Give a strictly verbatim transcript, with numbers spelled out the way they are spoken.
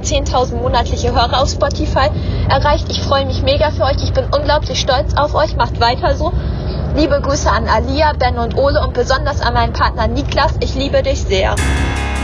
zehntausend monatliche Hörer auf Spotify erreicht. Ich freue mich mega für euch. Ich bin unglaublich stolz auf euch. Macht weiter so. Liebe Grüße an Alia, Ben und Ole und besonders an meinen Partner Niklas. Ich liebe dich sehr.